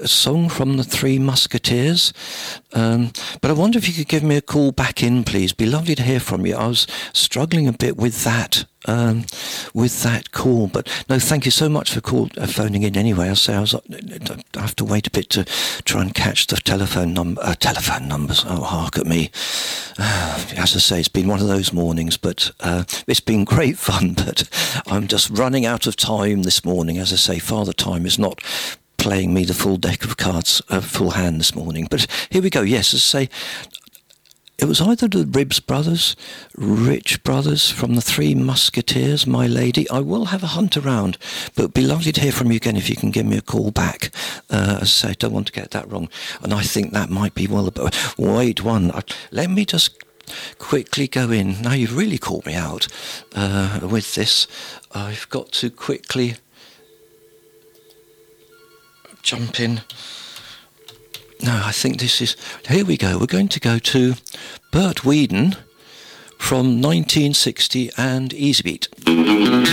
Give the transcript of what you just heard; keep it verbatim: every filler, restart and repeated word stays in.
a song from the Three Musketeers. Um, but I wonder if you could give me a call back in, please. Be lovely to hear from you. I was struggling a bit with that, um, with that call. But no, thank you so much for call, uh, phoning in anyway. I say I was, I have to wait a bit to try and catch the telephone number, uh, telephone numbers. Oh, hark at me. Uh, as I say, it's been one of those mornings, but uh, it's been great fun. But I'm just running out of time this morning. As I say, Father Time is not playing me the full deck of cards, uh, full hand this morning. But here we go. Yes, as I say, it was either the Ribbs brothers, Rich brothers from the Three Musketeers, My Lady. I will have a hunt around, but it'd be lovely to hear from you again if you can give me a call back. Uh, as I say, I don't want to get that wrong. And I think that might be well above. Wait, one. I, let me just quickly go in. Now you've really caught me out uh, with this. I've got to quickly jump in. No, I think this is... Here we go. We're going to go to Bert Weedon from nineteen sixty and Easy Beat.